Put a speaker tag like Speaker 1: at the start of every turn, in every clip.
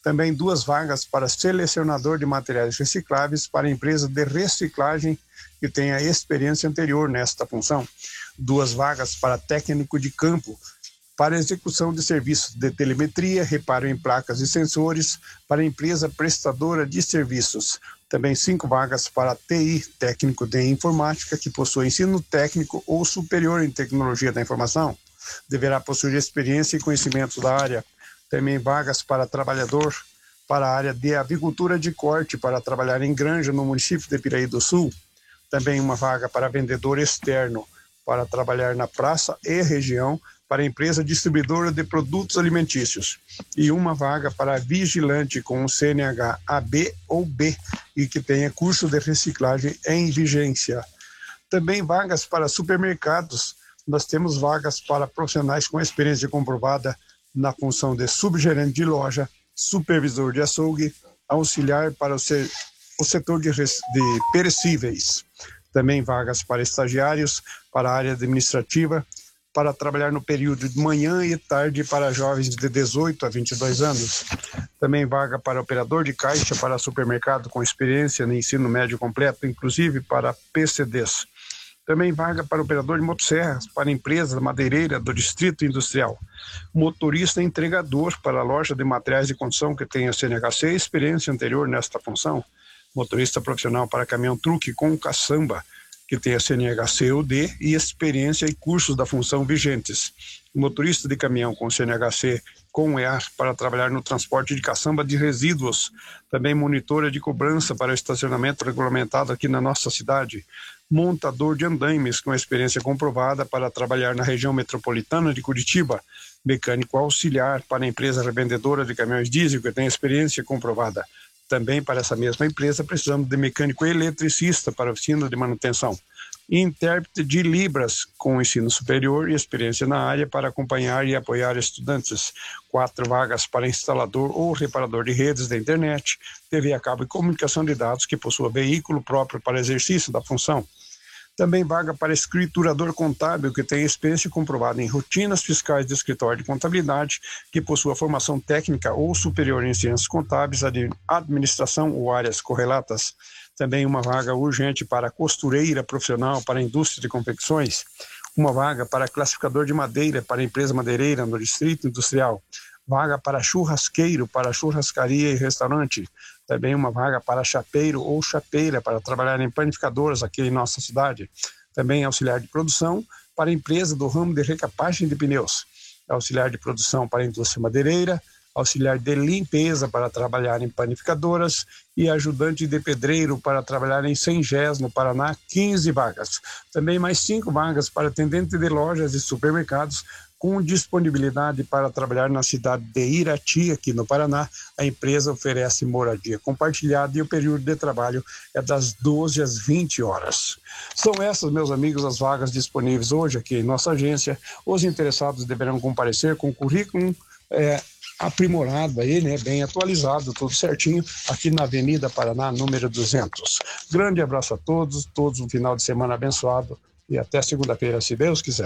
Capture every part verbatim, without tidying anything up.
Speaker 1: Também duas vagas para selecionador de materiais recicláveis para empresa de reciclagem que tenha experiência anterior nesta função. Duas vagas para técnico de campo para execução de serviços de telemetria, reparo em placas e sensores para empresa prestadora de serviços. Também cinco vagas para T I, técnico de informática, que possui ensino técnico ou superior em tecnologia da informação. Deverá possuir experiência e conhecimento da área. Também vagas para trabalhador para a área de avicultura de corte para trabalhar em granja no município de Piraí do Sul. Também uma vaga para vendedor externo para trabalhar na praça e região para empresa distribuidora de produtos alimentícios. E uma vaga para vigilante com o C N H A B ou B e que tenha curso de reciclagem em vigência. Também vagas para supermercados. Nós temos vagas para profissionais com experiência comprovada na função de subgerente de loja, supervisor de açougue, auxiliar para o, se, o setor de, de perecíveis. Também vagas para estagiários, para a área administrativa, para trabalhar no período de manhã e tarde para jovens de dezoito a vinte e dois anos. Também vaga para operador de caixa para supermercado com experiência no ensino médio completo, inclusive para P C Ds. Também vaga para operador de motosserras para empresa madeireira do Distrito Industrial. Motorista entregador para a loja de materiais de construção que tenha C N H C e experiência anterior nesta função. Motorista profissional para caminhão-truque com caçamba, que tenha C N H C ou D e experiência e cursos da função vigentes. Motorista de caminhão com C N H C com E A R para trabalhar no transporte de caçamba de resíduos. Também monitora de cobrança para estacionamento regulamentado aqui na nossa cidade. Montador de andaimes com experiência comprovada para trabalhar na região metropolitana de Curitiba. Mecânico auxiliar para a empresa revendedora de caminhões diesel que tem experiência comprovada. Também para essa mesma empresa precisamos de mecânico eletricista para a oficina de manutenção. Intérprete de Libras com ensino superior e experiência na área para acompanhar e apoiar estudantes. Quatro vagas para instalador ou reparador de redes da internet, T V a cabo e comunicação de dados que possua veículo próprio para exercício da função. Também vaga para escriturador contábil que tenha experiência comprovada em rotinas fiscais de escritório de contabilidade, que possua formação técnica ou superior em ciências contábeis, administração ou áreas correlatas. Também uma vaga urgente para costureira profissional para a indústria de confecções. Uma vaga para classificador de madeira para a empresa madeireira no Distrito Industrial. Vaga para churrasqueiro para churrascaria e restaurante. Também uma vaga para chapeiro ou chapeira para trabalhar em panificadoras aqui em nossa cidade. Também auxiliar de produção para a empresa do ramo de recapagem de pneus. Auxiliar de produção para a indústria madeireira. Auxiliar de limpeza para trabalhar em panificadoras e ajudante de pedreiro para trabalhar em Sengés, no Paraná, quinze vagas. Também mais cinco vagas para atendente de lojas e supermercados, com disponibilidade para trabalhar na cidade de Irati, aqui no Paraná. A empresa oferece moradia compartilhada e o período de trabalho é das doze às vinte horas. São essas, meus amigos, as vagas disponíveis hoje aqui em nossa agência. Os interessados deverão comparecer com o currículo é, aprimorado aí, né, bem atualizado, tudo certinho, aqui na Avenida Paraná, número duzentos. Grande abraço a todos, todos um final de semana abençoado e até segunda-feira, se Deus quiser.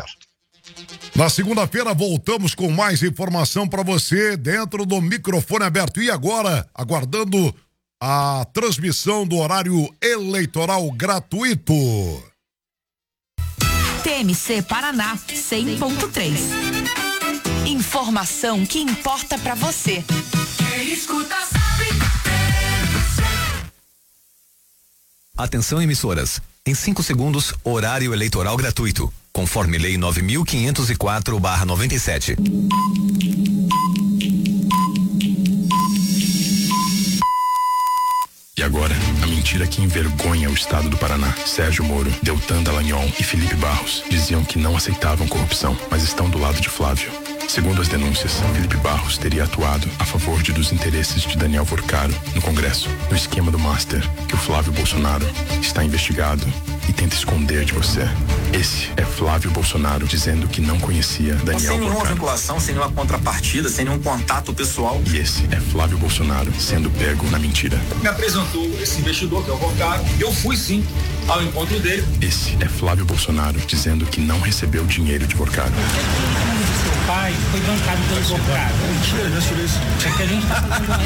Speaker 2: Na segunda-feira voltamos com mais informação para você dentro do microfone aberto. E agora, aguardando a transmissão do horário eleitoral gratuito.
Speaker 3: T M C Paraná cem ponto três. Informação que importa para você. Quem escuta sabe.
Speaker 4: Atenção, emissoras. Em cinco segundos, horário eleitoral gratuito, conforme lei nove mil quinhentos e quatro barra noventa e sete.
Speaker 5: E agora, a mentira que envergonha o estado do Paraná. Sérgio Moro, Deltan Dallagnol e Felipe Barros diziam que não aceitavam corrupção, mas estão do lado de Flávio. Segundo as denúncias, Felipe Barros teria atuado a favor de, dos interesses de Daniel Vorcaro no Congresso, no esquema do Master, que o Flávio Bolsonaro está investigado e tenta esconder de você. Esse é Flávio Bolsonaro dizendo que não conhecia Daniel
Speaker 6: Sem nenhuma
Speaker 5: Vorcaro.
Speaker 6: vinculação, sem nenhuma contrapartida, sem nenhum contato pessoal.
Speaker 5: E esse é Flávio Bolsonaro sendo pego na mentira.
Speaker 7: Me apresentou esse investidor, que é o Vorcaro. Eu fui sim ao encontro dele.
Speaker 5: Esse é Flávio Bolsonaro dizendo que não recebeu dinheiro de Vorcaro.
Speaker 8: Seu pai foi bancado pelo Vorcaro.
Speaker 7: Mentira, já tirei isso.
Speaker 8: É que a gente tá fazendo